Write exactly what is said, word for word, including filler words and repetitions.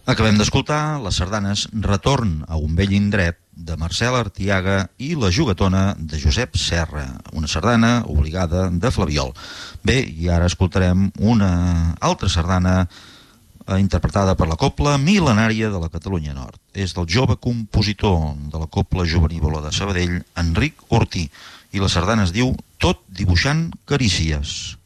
Acabem d'escoltar les sardanes Retorn a un vell indret de Marcel Artiaga i La juguetona de Josep Serra, una sardana obligada de Flabiol. Bé, i ara escoltarem una altra sardana interpretada per la Cobla Mil·lenària de la Catalunya Nord. És del jove compositor de la Cobla Jovenívola de Sabadell, Enric Ortí, i la sardana es diu Tot dibuixant carícies.